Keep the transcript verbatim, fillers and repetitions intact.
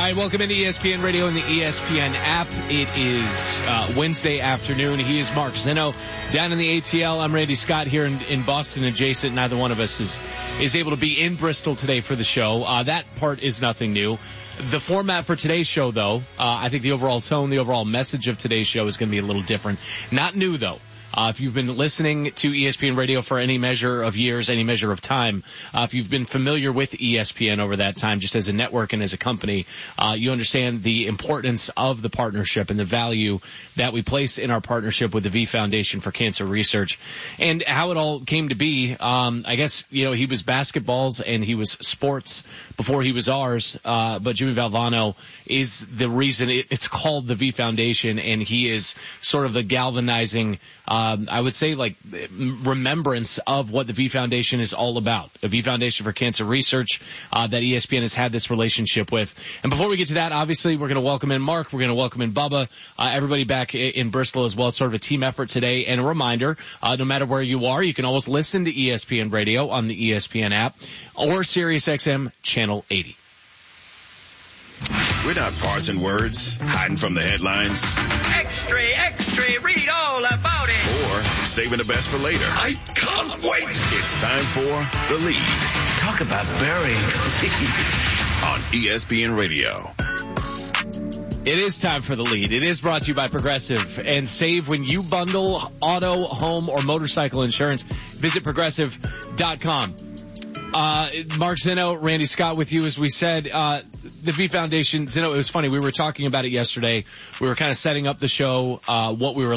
right, welcome into E S P N Radio and the E S P N app. It is uh, Wednesday afternoon. He is Mark Zinno down in the A T L. I'm Randy Scott here in, in Boston adjacent. Neither one of us is is able to be in Bristol today for the show. Uh, that part is nothing new. The format for today's show, though, uh, I think the overall tone, the overall message of today's show is going to be a little different. Not new, though. Uh, if you've been listening to E S P N Radio for any measure of years, any measure of time, uh, if you've been familiar with E S P N over that time, just as a network and as a company, uh, you understand the importance of the partnership and the value that we place in our partnership with the V Foundation for Cancer Research and how it all came to be. Um, I guess, you know, he was basketballs and he was sports before he was ours, uh, but Jimmy Valvano is the reason it, it's called the V Foundation, and he is sort of the galvanizing Um, I would say like remembrance of what the V Foundation is all about. The V Foundation for Cancer Research, uh, that E S P N has had this relationship with. And before we get to that, obviously we're going to welcome in Mark. We're going to welcome in Bubba, uh, everybody back in, in Bristol as well. It's sort of a team effort today. And a reminder, uh, no matter where you are, you can always listen to E S P N Radio on the E S P N app or Sirius X M Channel eighty. We're not parsing words, hiding from the headlines. Extra, extra, read all about it. Or saving the best for later. I can't wait. It's time for The Lead. Talk about burying the lead. On E S P N Radio. It is time for The Lead. It is brought to you by Progressive. And save when you bundle auto, home, or motorcycle insurance. Visit progressive dot com. Uh, Mark Zinno, Randy Scott with you. As we said, uh, the V Foundation, Zinno, it was funny. We were talking about it yesterday. We were kind of setting up the show, uh, what we were